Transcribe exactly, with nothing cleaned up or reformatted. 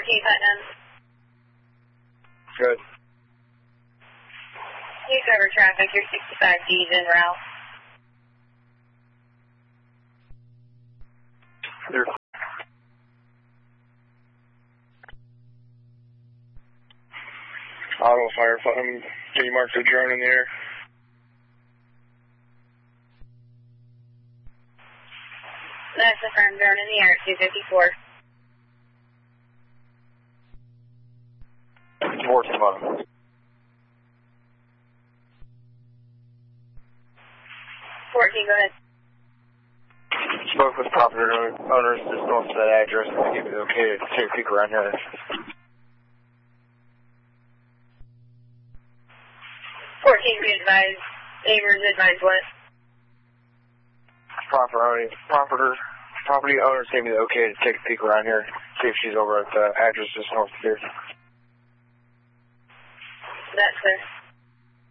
fourteen Putnam. Good. You cover traffic, you're sixty-five D's in Ralph. There. Auto fire Putnam. Can you mark the drone in the air? That's the firm drone in the air, two fifty-four. fourteen Putnam. fourteen, go ahead. Spoke with property owners just north of that address and they gave me the okay to take a peek around here. fourteen, be advised. Neighbors advise what? Property, property, property owners gave me the okay to take a peek around here, see if she's over at the address just north of here. That's clear.